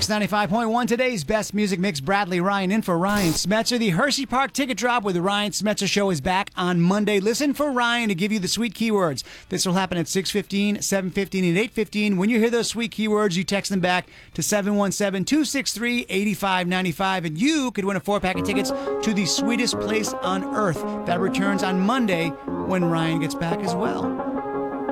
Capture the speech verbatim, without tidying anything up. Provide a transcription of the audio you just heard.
Kiss ninety-five point one, today's best music mix. Bradley Ryan in for Ryan Smetzer. The Hershey Park Ticket Drop with the Ryan Smetzer Show is back on Monday. Listen for Ryan to give you the sweet keywords. This will happen at six fifteen, seven fifteen, and eight fifteen. When you hear those sweet keywords, you text them back to seven one seven, two six three, eight five nine five, and you could win a four-pack of tickets to the sweetest place on earth. That returns on Monday when Ryan gets back as well.